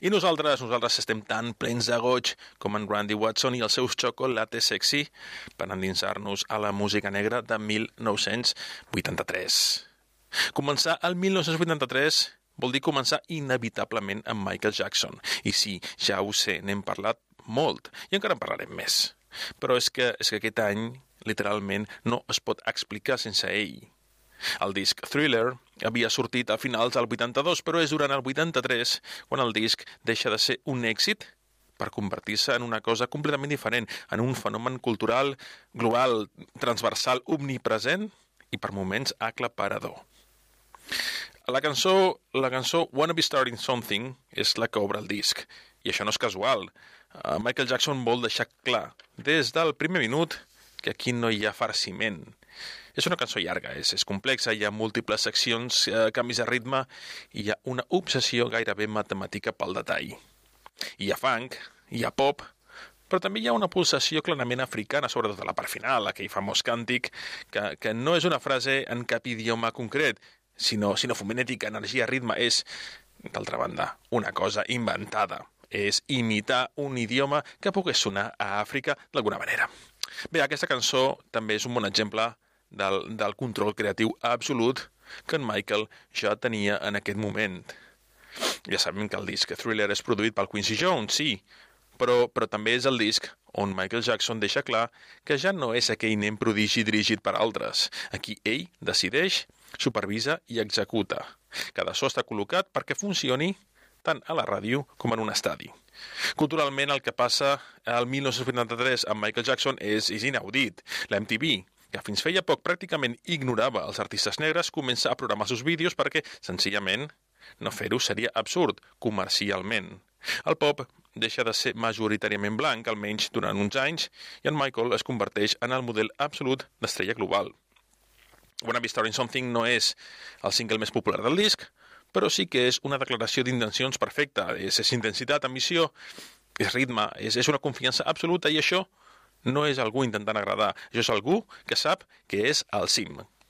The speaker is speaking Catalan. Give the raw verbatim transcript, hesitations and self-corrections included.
I nosaltres, nosaltres estem tan plens de goig com en Randy Watson i els seus Chocolate Sexy per endinsar-nos a la música negra de mil nou-cents vuitanta-tres. Començar el mil nou-cents vuitanta-tres vol dir començar inevitablement amb Michael Jackson. I sí, ja ho sé, n'hem parlat molt i encara en parlarem més. Però és que, és que aquest any, literalment, no es pot explicar sense ell. El disc Thriller havia sortit a finals del vuitanta-dos, però és durant el vuitanta-tres quan el disc deixa de ser un èxit per convertir-se en una cosa completament diferent, en un fenomen cultural, global, transversal, omnipresent i per moments aclaparador. La cançó, la cançó Wanna Be Starting Something és la que obre el disc, i això no és casual. Uh, Michael Jackson vol deixar clar, des del primer minut, que aquí no hi ha farciment. És una cançó llarga, és, és complexa, hi ha múltiples seccions, eh, canvis de ritme, i hi ha una obsessió gairebé matemàtica pel detall. Hi ha funk, hi ha pop, però també hi ha una pulsació clarament africana, sobretot a la part final, aquell famós càntic, que, que no és una frase en cap idioma concret, sinó, sinó fonètica, energia, ritme, és, d'altra banda, una cosa inventada. És imitar un idioma que pogués sonar a Àfrica d'alguna manera. Bé, aquesta cançó també és un bon exemple del, del control creatiu absolut que en Michael ja tenia en aquest moment. Ja sabem que el disc Thriller és produït pel Quincy Jones, sí, però, però també és el disc on Michael Jackson deixa clar que ja no és aquell nen prodigi dirigit per altres. Aquí ell decideix, supervisa i executa. Cada so està col·locat perquè funcioni tant a la ràdio com en un estadi. Culturalment, el que passa al mil nou-cents vuitanta-tres amb Michael Jackson és, és inaudit. La M T V, que fins feia poc pràcticament ignorava els artistes negres, comença a programar els seus vídeos perquè, senzillament, no fer-ho seria absurd, comercialment. El pop deixa de ser majoritàriament blanc, almenys durant uns anys, i en Michael es converteix en el model absolut d'estrella global. Wanna Be Starting Something no és el single més popular del disc, però sí que és una declaració d'intencions perfecta. És, és intensitat, ambició, és ritme, és, és una confiança absoluta, i això no és algú intentant agradar, això és algú que sap que és al cim.